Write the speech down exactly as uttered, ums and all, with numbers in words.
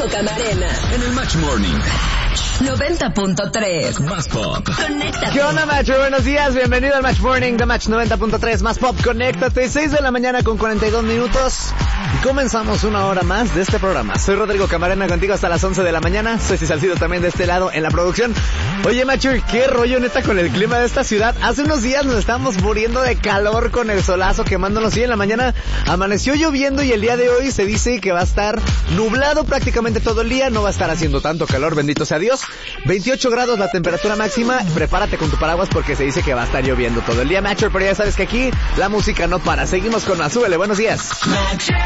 Rodrigo Camarena en el Match Morning. noventa punto tres Más Pop. Conéctate. ¿Qué onda, Macho? Buenos días, bienvenido al Match Morning de Match noventa punto tres Más Pop. Conéctate, seis de la mañana con cuarenta y dos minutos. Y comenzamos una hora más de este programa. Soy Rodrigo Camarena, contigo hasta las once de la mañana. Soy Salcido también de este lado en la producción. Oye, Macho, ¿qué rollo neta con el clima de esta ciudad? Hace unos días nos estábamos muriendo de calor con el solazo quemándonos, y en la mañana amaneció lloviendo, y el día de hoy se dice que va a estar nublado prácticamente todo el día. No va a estar haciendo tanto calor, bendito sea Dios. veintiocho grados la temperatura máxima. Prepárate con tu paraguas porque se dice que va a estar lloviendo todo el día, Macho. Pero ya sabes que aquí la música no para. Seguimos con más. Súbele, buenos días.